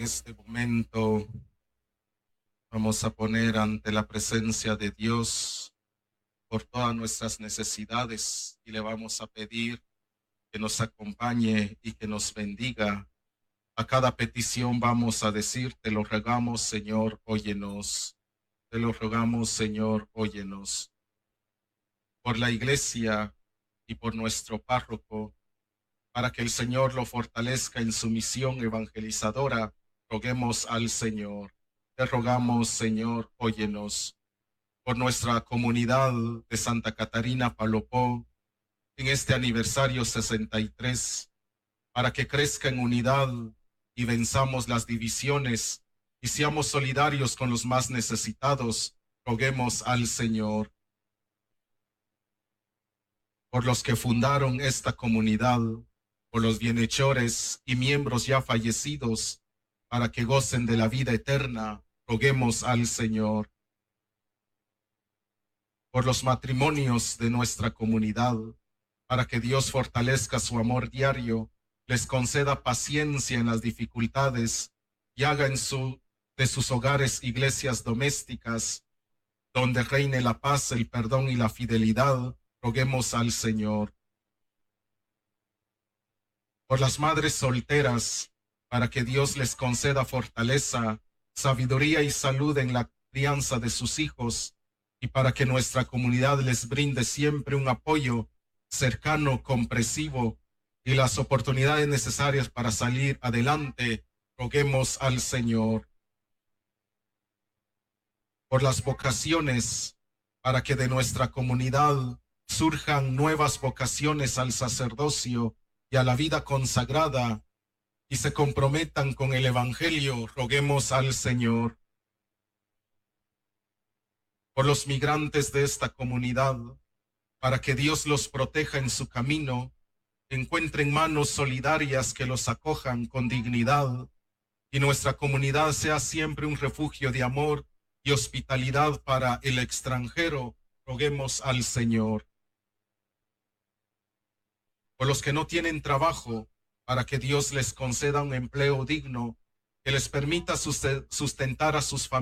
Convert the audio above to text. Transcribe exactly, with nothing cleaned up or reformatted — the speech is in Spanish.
este momento vamos a poner ante la presencia de Dios por todas nuestras necesidades y le vamos a pedir que nos acompañe y que nos bendiga. A cada petición vamos a decir, te lo rogamos, Señor, óyenos. Te lo rogamos, Señor, óyenos. Por la iglesia y por nuestro párroco, para que el Señor lo fortalezca en su misión evangelizadora, roguemos al Señor. Te rogamos, Señor, óyenos. Por nuestra comunidad de Santa Catarina Palopó, en este aniversario sesenta y tres, para que crezca en unidad y venzamos las divisiones y seamos solidarios con los más necesitados, roguemos al Señor. Por los que fundaron esta comunidad, por los bienhechores y miembros ya fallecidos, para que gocen de la vida eterna, roguemos al Señor. Por los matrimonios de nuestra comunidad, para que Dios fortalezca su amor diario, les conceda paciencia en las dificultades y haga en su, de sus hogares iglesias domésticas, donde reine la paz, el perdón y la fidelidad, roguemos al Señor. Por las madres solteras, para que Dios les conceda fortaleza, sabiduría y salud en la crianza de sus hijos, y para que nuestra comunidad les brinde siempre un apoyo cercano, comprensivo, y las oportunidades necesarias para salir adelante, roguemos al Señor. Por las vocaciones, para que de nuestra comunidad surjan nuevas vocaciones al sacerdocio y a la vida consagrada, y se comprometan con el Evangelio, roguemos al Señor. Por los migrantes de esta comunidad, para que Dios los proteja en su camino, encuentren manos solidarias que los acojan con dignidad, y nuestra comunidad sea siempre un refugio de amor y hospitalidad para el extranjero, roguemos al Señor. Por los que no tienen trabajo, para que Dios les conceda un empleo digno, que les permita sustentar a sus familias